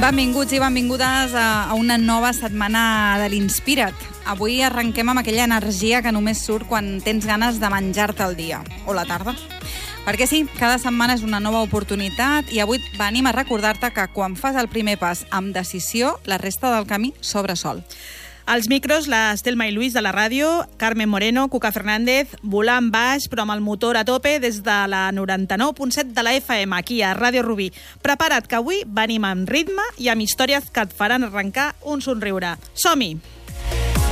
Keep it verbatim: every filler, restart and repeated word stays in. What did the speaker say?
Benvinguts i benvingudes a una nova setmana de l'Inspira't. Avui arrenquem amb aquella energia que només surt quan tens ganes de menjar-te el dia, o la tarda. Perquè sí, cada setmana és una nova oportunitat i avui venim a recordar-te que quan fas el primer pas amb decisió, la resta del camí s'obre sol. Als micros, la Estelma i Luis de la ràdio, Carmen Moreno, Cuca Fernández, volant baix però amb el motor a tope des de la noranta-nou punt set de la F M, aquí a Ràdio Rubí. Prepara't, que avui venim amb ritme i amb històries que et faran arrencar un somriure. Som-hi!